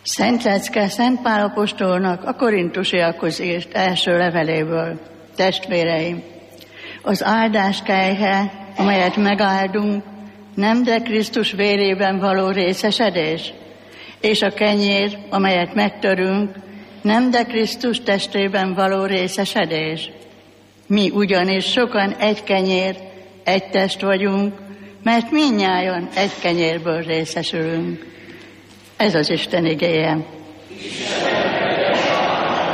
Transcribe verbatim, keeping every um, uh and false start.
Szent Lecke Szent Pál apostolnak a korintusiakhoz írt első leveléből. Testvéreim, az áldás kelyhe, amelyet megáldunk, nem de Krisztus vérében való részesedés, és a kenyér, amelyet megtörünk, nem de Krisztus testében való részesedés. Mi ugyanis sokan egy kenyér, egy test vagyunk, mert mindnyájan egy kenyérből részesülünk. Ez az Isten igéje.